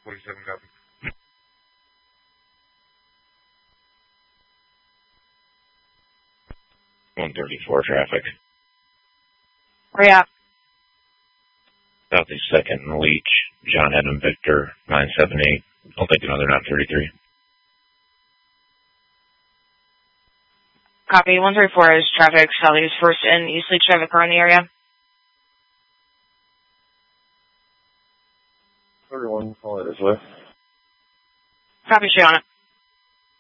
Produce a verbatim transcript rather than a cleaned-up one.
forty-seven copy. one thirty-four traffic. Where you at? Southeast second and Leach. John Adam Victor, nine seven eight. I'll take another nine thirty-three. Copy. one thirty-four is traffic. Southeast first and East Leach traffic around the area. thirty-one, call it this way. Copy, stay on it.